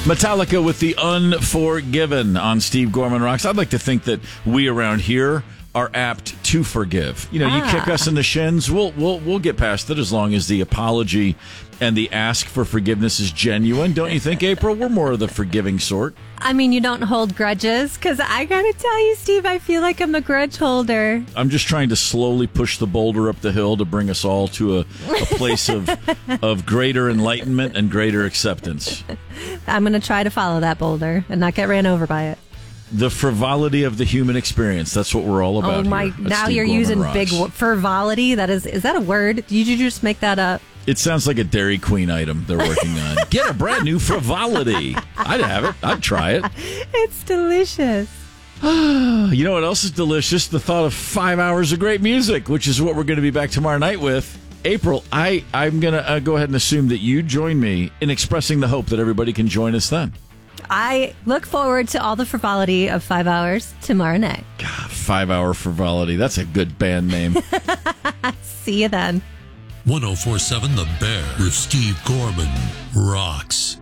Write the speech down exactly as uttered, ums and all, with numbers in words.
Metallica with the Unforgiven on Steve Gorman Rocks. I'd like to think that we around here are apt to forgive. You know, ah. you kick us in the shins, we'll we'll we'll get past it as long as the apology and the ask for forgiveness is genuine. Don't you think, April? We're more of the forgiving sort. I mean, you don't hold grudges, because I gotta tell you, Steve, I feel like I'm a grudge holder. I'm just trying to slowly push the boulder up the hill to bring us all to a, a place of of greater enlightenment and greater acceptance. I'm going to try to follow that boulder and not get ran over by it. The frivolity of the human experience. That's what we're all about. Oh my! Here now Steve you're Gorman using Rocks. big wo- frivolity. That is, is that a word? Did you just make that up? It sounds like a Dairy Queen item they're working on. Get a brand new frivolity. I'd have it. I'd try it. It's delicious. You know what else is delicious? The thought of five hours of great music, which is what we're going to be back tomorrow night with. April, I, I'm going to uh, go ahead and assume that you join me in expressing the hope that everybody can join us then. I look forward to all the frivolity of five hours tomorrow night. God, five hour frivolity. That's a good band name. See you then. one oh four point seven The Bear with Steve Gorman Rocks.